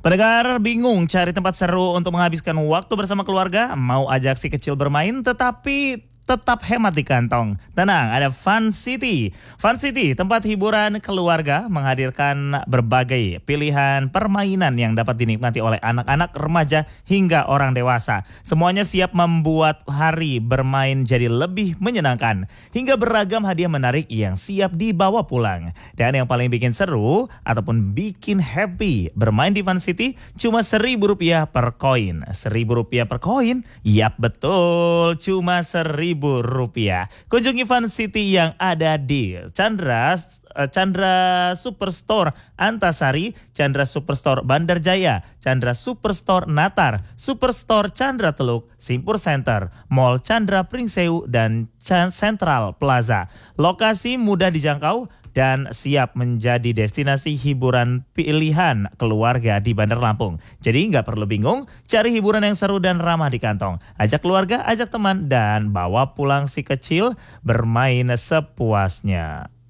Pendengar bingung cari tempat seru untuk menghabiskan waktu bersama keluarga? Mau ajak si kecil bermain tetapi tetap hemat di kantong? Tenang, ada Fun City. Fun City, tempat hiburan keluarga, menghadirkan berbagai pilihan permainan yang dapat dinikmati oleh anak-anak, remaja, hingga orang dewasa. Semuanya siap membuat hari bermain jadi lebih menyenangkan, hingga beragam hadiah menarik yang siap dibawa pulang. Dan yang paling bikin seru ataupun bikin happy bermain di Fun City cuma Rp1.000 per koin. Rp1.000 per koin? Yap, betul, cuma Rp1.000. Kunjungi Fun City yang ada di Chandra Superstore Antasari, Chandra Superstore Bandar Jaya, Chandra Superstore Natar, Superstore Chandra Teluk, Simpur Center, Mall Chandra Pringseu, dan Central Plaza. Lokasi mudah dijangkau dan siap menjadi destinasi hiburan pilihan keluarga di Bandar Lampung. Jadi nggak perlu bingung, cari hiburan yang seru dan ramah di kantong. Ajak keluarga, ajak teman, dan bawa pulang si kecil bermain sepuasnya.